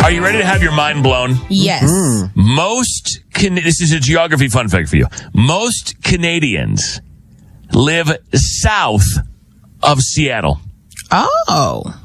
Are you ready to have your mind blown? Yes. This is a geography fun fact for you. Most Canadians live south of Seattle. Oh.